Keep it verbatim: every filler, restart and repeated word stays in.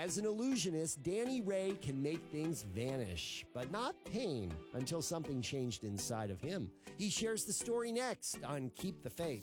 As an illusionist, Danny Ray can make things vanish, but not pain, until something changed inside of him. He shares the story next on Keep the Faith.